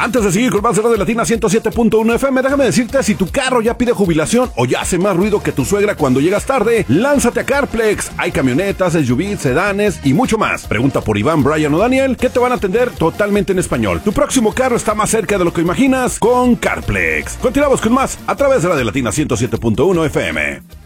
Antes de seguir con más de Latina 107.1 FM, déjame decirte, si tu carro ya pide jubilación o ya hace más ruido que tu suegra cuando llegas tarde, lánzate a Carplex. Hay camionetas, SUVs, sedanes y mucho más. Pregunta por Iván, Brian o Daniel, que te van a atender totalmente en español. Tu próximo carro está más cerca de lo que imaginas con Carplex. Continuamos con más a través de Latina 107.1 FM.